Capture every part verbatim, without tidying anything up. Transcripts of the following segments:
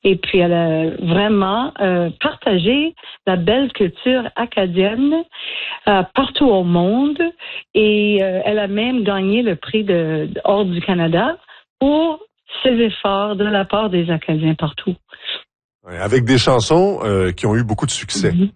Et puis, elle a vraiment euh, partagé la belle culture acadienne euh, partout au monde. Et euh, elle a même gagné le prix de, de hors du Canada pour ses efforts de la part des Acadiens partout. Ouais, avec des chansons euh, qui ont eu beaucoup de succès. Mm-hmm.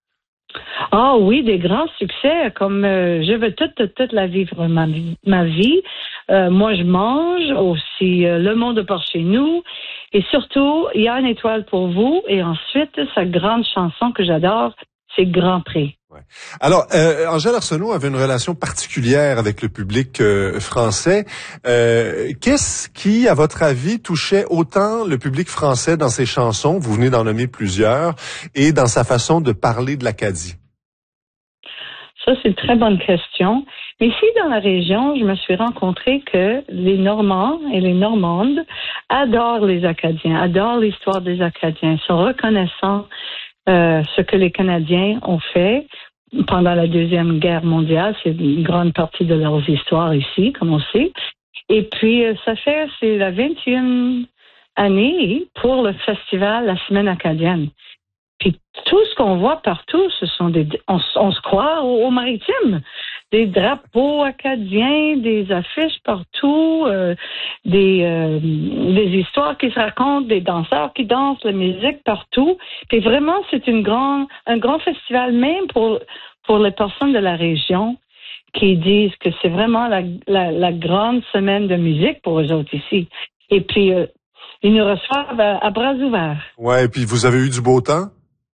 Ah oui, des grands succès comme euh, Je veux toute, toute, toute la vivre ma, ma vie. Euh, moi, je mange aussi euh, Le monde part chez nous. Et surtout, Il y a une étoile pour vous. Et ensuite, sa grande chanson que j'adore, c'est Grand Prix. Ouais. Alors, euh, Angèle Arsenault avait une relation particulière avec le public euh, français. Euh, qu'est-ce qui, à votre avis, touchait autant le public français dans ses chansons, vous venez d'en nommer plusieurs, et dans sa façon de parler de l'Acadie? Ça, c'est une très bonne question. Mais ici, dans la région, je me suis rencontré que les Normands et les Normandes adorent les Acadiens, adorent l'histoire des Acadiens, sont reconnaissants euh, ce que les Canadiens ont fait pendant la Deuxième Guerre mondiale. C'est une grande partie de leurs histoires ici, comme on sait. Et puis, ça fait, c'est la vingtième année pour le festival La Semaine acadienne. Puis tout ce qu'on voit partout, ce sont des, on, on se croit au, au maritime, des drapeaux acadiens, des affiches partout, euh, des, euh, des histoires qui se racontent, des danseurs qui dansent, la musique partout. Puis vraiment, c'est une grande, un grand festival même pour pour les personnes de la région qui disent que c'est vraiment la, la, la grande semaine de musique pour eux autres ici. Et puis euh, ils nous reçoivent à, à bras ouverts. Ouais, et puis vous avez eu du beau temps?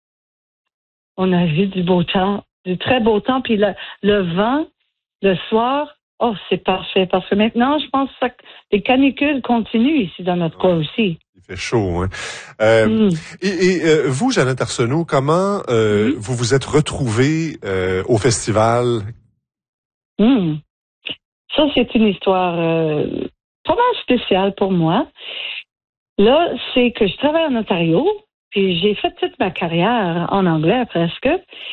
On a vu du beau temps, du très beau temps. Puis le, le vent, le soir, oh, c'est parfait. Parce que maintenant, je pense que les canicules continuent ici dans notre coin aussi. Il fait chaud, hein? Euh, mm. Et, et euh, vous, Jeannette Arsenault, comment euh, mm. vous vous êtes retrouvée euh, au festival? Mm. Ça, c'est une histoire euh, pas mal spéciale pour moi. Là, c'est que je travaille en Ontario. Puis j'ai fait toute ma carrière en anglais presque.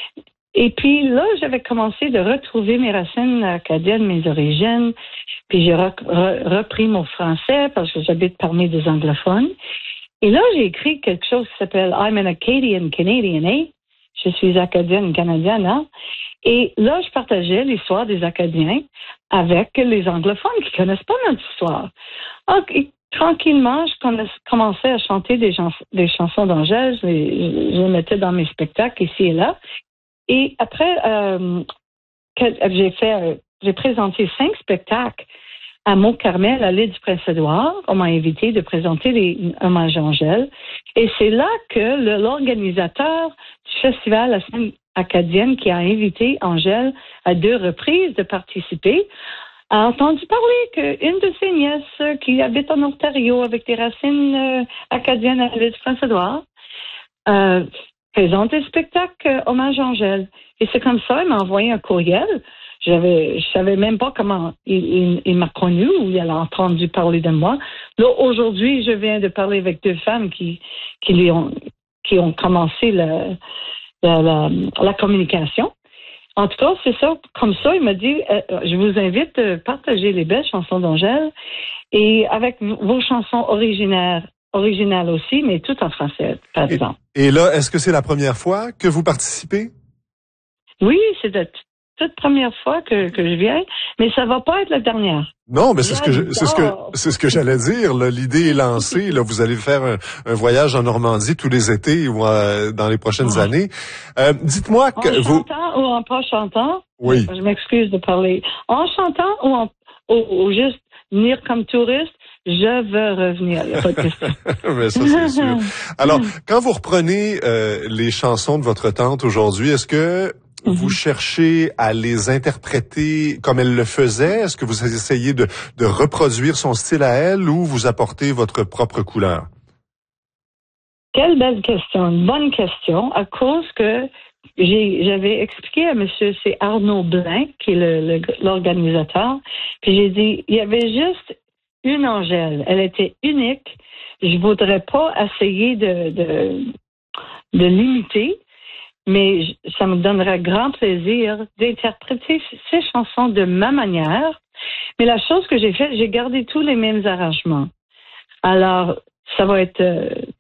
Et puis là, j'avais commencé de retrouver mes racines acadiennes, mes origines. Puis j'ai re- re- repris mon français parce que j'habite parmi des anglophones. Et là, j'ai écrit quelque chose qui s'appelle I'm an Acadian Canadian, eh? Je suis acadienne canadienne, hein? Et là, je partageais l'histoire des Acadiens avec les anglophones qui connaissent pas notre histoire. Okay. Tranquillement, je commençais à chanter des, chans- des chansons d'Angèle. Je, je, je les mettais dans mes spectacles ici et là. Et après, euh, j'ai fait, euh, j'ai présenté cinq spectacles à Mont-Carmel, à l'île du Prince-Édouard. On m'a invité de présenter les hommages à Angèle. Et c'est là que le, l'organisateur du festival La Semaine acadienne, qui a invité Angèle à deux reprises de participer, a entendu parler qu'une de ses nièces qui habite en Ontario avec des racines euh, acadiennes à l'île du Prince-Édouard euh, présente des spectacles euh, hommage à Angèle. Et c'est comme ça, il m'a envoyé un courriel. J'avais, je savais même pas comment il, il, il m'a connu ou il a entendu parler de moi. Là, aujourd'hui, je viens de parler avec deux femmes qui qui, lui ont, qui ont commencé la, la, la, la communication. En tout cas, c'est ça. Comme ça, il m'a dit, euh, je vous invite à partager les belles chansons d'Angèle et avec vos chansons originaires, originales aussi, mais toutes en français, par exemple. Et, et là, est-ce que c'est la première fois que vous participez? Oui, c'est la t- toute première fois que, que je viens, mais ça va pas être la dernière. Non, mais c'est ce que je, c'est ce que c'est ce que j'allais dire. Là, l'idée est lancée. Là, vous allez faire un, un voyage en Normandie tous les étés ou euh, dans les prochaines oh. années. Euh, dites-moi que en vous. En chantant ou en pas chantant. Oui. Je m'excuse de parler. En chantant ou en ou, ou juste venir comme touriste. Je veux revenir, il n'y a pas de question. Mais ça, c'est sûr. Alors, quand vous reprenez euh, les chansons de votre tante aujourd'hui, est-ce que vous cherchez à les interpréter comme elle le faisait? Est-ce que vous essayez de, de reproduire son style à elle ou vous apportez votre propre couleur? Quelle belle question, une bonne question, à cause que j'ai, j'avais expliqué à monsieur, c'est Arnaud Blain, qui est le, le, l'organisateur, puis j'ai dit, il y avait juste une Angèle, elle était unique, je voudrais pas essayer de, de, de l'imiter, mais ça me donnerait grand plaisir d'interpréter ces chansons de ma manière. Mais la chose que j'ai faite, j'ai gardé tous les mêmes arrangements. Alors, ça va être... Euh,